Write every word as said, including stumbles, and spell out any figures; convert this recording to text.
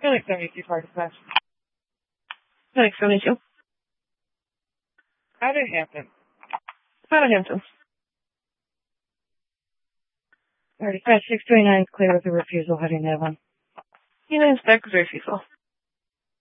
Phoenix seventy-two, Park Dispatch. Phoenix seventy-two. How did it happen? How did it happen? Alright, Dispatch six twenty-nine is clear with a refusal heading that one. Unit inspect with refusal.